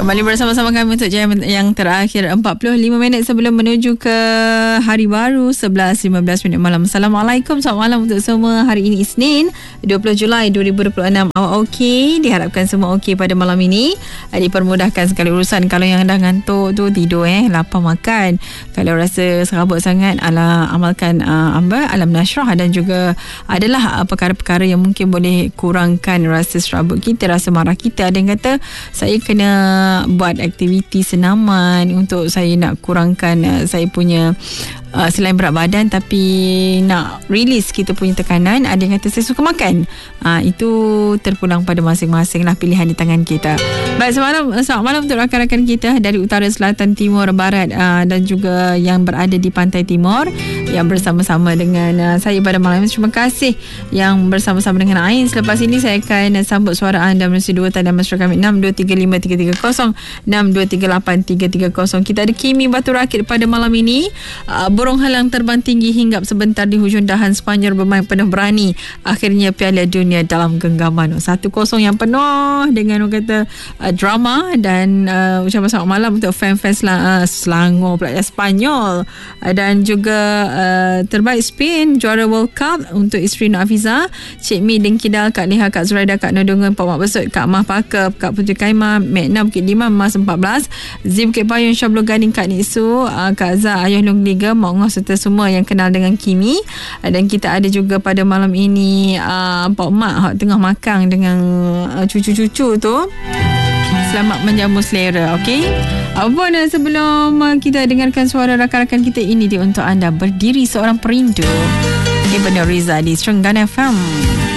Kembali bersama-sama kami untuk jam yang terakhir 45 minit sebelum menuju ke hari baru 11.15 minit malam. Assalamualaikum, selamat malam untuk semua. Hari ini Isnin 20 Julai 2026. Awak okey? Diharapkan semua okey pada malam ini. Dipermudahkan sekali urusan. Kalau yang dah ngantuk tu tidur, lapar makan. Kalau rasa serabut sangat, amalkan alam nashrah, dan juga adalah perkara-perkara yang mungkin boleh kurangkan rasa serabut kita, rasa marah kita. Ada yang kata saya kena buat aktiviti senaman untuk saya nak kurangkan saya punya selain berat badan, tapi nak release kita punya tekanan. Ada yang kata saya suka makan. Itu terpulang pada masing-masing lah, pilihan di tangan kita. Baik, selamat malam untuk rakan-rakan kita dari utara, selatan, timur, barat, dan juga yang berada di pantai timur yang bersama-sama dengan saya pada malam ini. Terima kasih yang bersama-sama dengan Ain. Selepas ini saya akan sambut suara anda melalui 2 tanda mesra kami 6235 330 6238 330. Kita ada Kimi Batu Rakit pada malam ini. Burung halang terbang tinggi hinggap sebentar di hujung dahan, Sepanyol bermain penuh berani, akhirnya Piala Dunia dalam genggaman. 1-0 yang penuh dengan orang kata drama. Dan ucapan selamat malam untuk fan-fans Selangor pula Sepanyol, dan juga terbaik Spain juara World Cup untuk isteri Nur Hafiza, Cik Mi Dengkidal, Kak Liha, Kak Zuraida, Kak Nodongan, Pak Mak Besut, Kak Mah Pakar, Kak Putri Kaimah, Mekna Bukit Lima, Mas 14, Zim Bukit Payun, Syablo Gading, Kak Niksu, Kak Zah, Ayah Long Liga, Mak Ngoh, serta semua yang kenal dengan Kimi. Dan kita ada juga pada malam ini Pak Mak tengah makan dengan cucu-cucu tu. Selamat menjamu selera, okey? Apa nak sebelum kita dengarkan suara rakan-rakan kita, ini dia untuk anda, Berdiri Seorang Perindu, Ibn Riza di Trengganu FM.